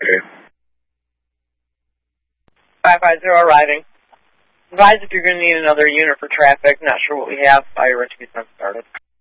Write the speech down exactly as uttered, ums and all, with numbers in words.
five five zero arriving. Advise if you're going to need another unit for traffic. Not sure what we have. Fire rescue time started.